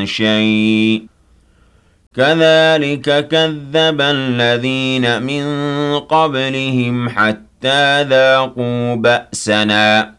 شيء كذلك كذب الذين من قبلهم حتى ذاقوا بأسنا